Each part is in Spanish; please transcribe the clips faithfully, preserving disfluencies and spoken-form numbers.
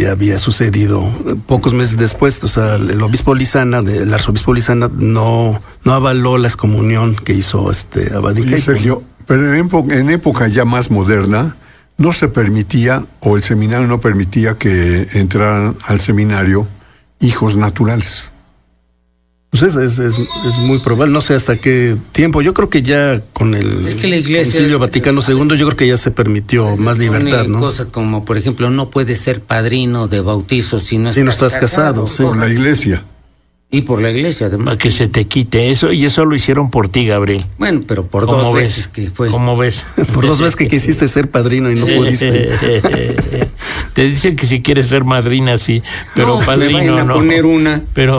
ya había sucedido pocos meses después. O sea, el obispo Lizana, el arzobispo Lizana, no, no avaló la excomunión que hizo este Abadía. Sí, Sergio, pero en época, en época ya más moderna, no se permitía, o el seminario no permitía que entraran al seminario hijos naturales. Pues es, es, es, es muy probable, no sé hasta qué tiempo. Yo creo que ya con el es que la Iglesia, Concilio Vaticano segundo, yo creo que ya se permitió pues más libertad, ¿no? Cosas como, por ejemplo, no puedes ser padrino de bautizo si no, si estás, no estás casado. casado Sí. Por la Iglesia. Y por la Iglesia, además. Para que se te quite eso, y eso lo hicieron por ti, Gabriel. Bueno, pero por dos ves? veces que fue. ¿Cómo ves? Por dos veces que quisiste ser padrino y no pudiste. Te dicen que si quieres ser madrina, sí, pero no, padrino me vayan a no. poner una. Pero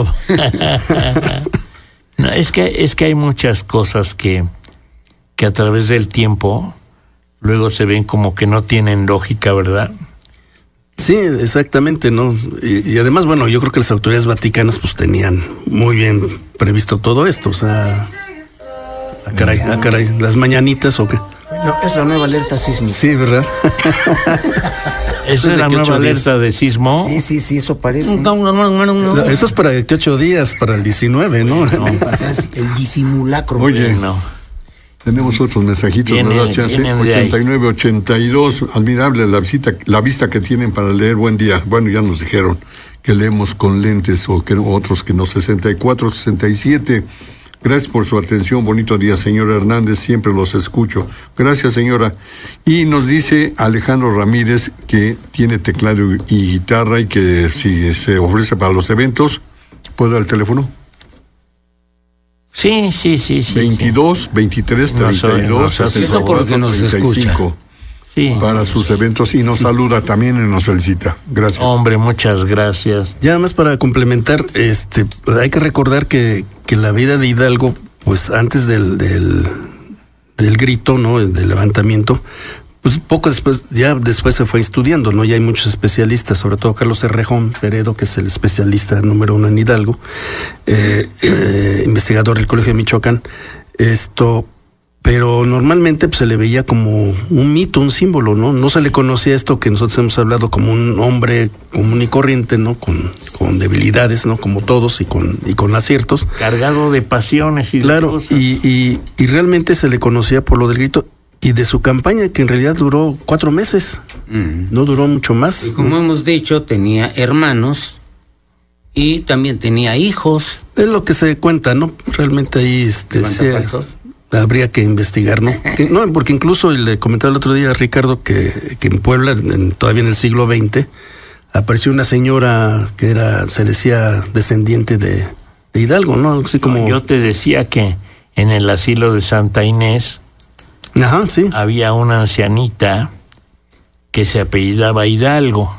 no, es que es que hay muchas cosas que que a través del tiempo luego se ven como que no tienen lógica, ¿verdad? Sí, exactamente, ¿no? Y, y además, bueno, yo creo que las autoridades vaticanas pues tenían muy bien previsto todo esto, o sea, a caray, a caray, las mañanitas o qué. No, es la nueva alerta sísmica. Sí, ¿verdad? ¿Esa es la nueva alerta de sismo? Sí, sí, sí, eso parece. No, no, no, no, no. Eso es para veintiocho días, para el diecinueve, ¿no? No, pasa el disimulacro. Oye, no. Tenemos otros mensajitos, Viene, ¿nos das chance? ochenta y nueve ochenta y dos, admirable la visita, la vista que tienen para leer, buen día. Bueno, ya nos dijeron que leemos con lentes o que otros que no, sesenta y cuatro sesenta y siete. Gracias por su atención, bonito día, señor Hernández, siempre los escucho. Gracias, señora. Y nos dice Alejandro Ramírez que tiene teclado y guitarra y que si se ofrece para los eventos, ¿puedo dar el teléfono? Sí, sí, sí, sí. veintidós, sí. veintitrés, treinta y dos, sesenta y cuatro, treinta y cinco. Sí. Para sus eventos y nos saluda también y nos felicita. Gracias. Hombre, muchas gracias. Ya nada más para complementar, este, hay que recordar que, que la vida de Hidalgo, pues antes del, del, del grito, ¿no? Del levantamiento, pues poco después, ya después se fue estudiando, ¿no? Ya hay muchos especialistas, sobre todo Carlos Cerrejón Peredo, que es el especialista número uno en Hidalgo, eh, eh, investigador del Colegio de Michoacán. Esto, pero normalmente pues, se le veía como un mito, un símbolo, ¿no? No se le conocía esto que nosotros hemos hablado como un hombre común y corriente, ¿no? Con, con debilidades, ¿no? Como todos y con, y con aciertos. Cargado de pasiones y claro, de cosas. Y, y, y realmente se le conocía por lo del grito y de su campaña, que en realidad duró cuatro meses. Mm. No duró mucho más. Y como ¿no? hemos dicho, tenía hermanos y también tenía hijos. Es lo que se cuenta, ¿no? Realmente ahí este, se, habría que investigar, ¿no? que, no, porque incluso le comentaba el otro día a Ricardo que, que en Puebla, en, todavía en el siglo veinte, apareció una señora que era, se decía, descendiente de, de Hidalgo, ¿no? Así como... Yo te decía que en el asilo de Santa Inés, ajá, sí, había una ancianita que se apellidaba Hidalgo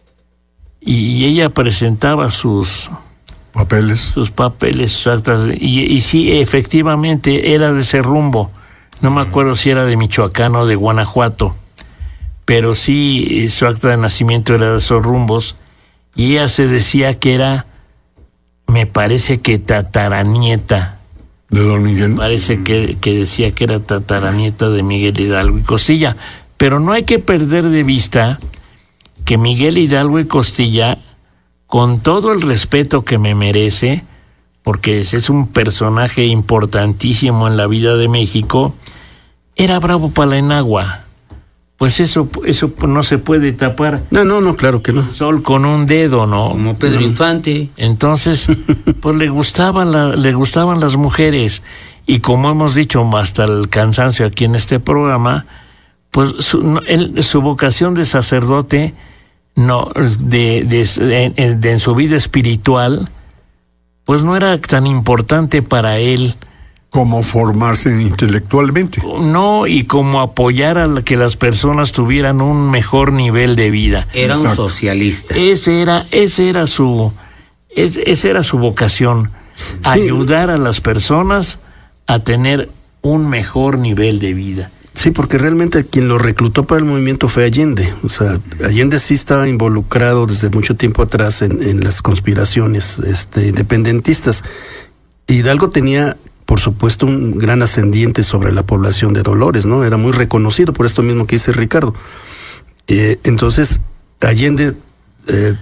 y ella presentaba sus papeles, sus papeles, sus actas, y, y sí, efectivamente era de ese rumbo. No me acuerdo si era de Michoacán o de Guanajuato, pero sí su acta de nacimiento era de esos rumbos y ella se decía que era, me parece que tataranieta de don Miguel. Parece que, que decía que era tataranieta de Miguel Hidalgo y Costilla. Pero no hay que perder de vista que Miguel Hidalgo y Costilla, con todo el respeto que me merece, porque es un personaje importantísimo en la vida de México, era bravo para la enagua. Pues eso, eso no se puede tapar. No, no, no, claro que no. Sol con un dedo, ¿no? Como Pedro no. Infante. Entonces, pues le gustaban, la, le gustaban las mujeres. Y como hemos dicho hasta el cansancio aquí en este programa, pues su, no, él, su vocación de sacerdote, no, de, de, de, de en su vida espiritual, pues no era tan importante para él. Como formarse intelectualmente. No, y como apoyar a la, que las personas tuvieran un mejor nivel de vida. Era Exacto. un socialista. Ese era, ese era su, ese, esa era su vocación, sí. Ayudar a las personas a tener un mejor nivel de vida. Sí, porque realmente quien lo reclutó para el movimiento fue Allende. O sea, Allende sí estaba involucrado desde mucho tiempo atrás en, en las conspiraciones este, independentistas. Hidalgo tenía, por supuesto, un gran ascendiente sobre la población de Dolores, ¿no? Era muy reconocido por esto mismo que dice Ricardo. Eh, entonces, Allende eh,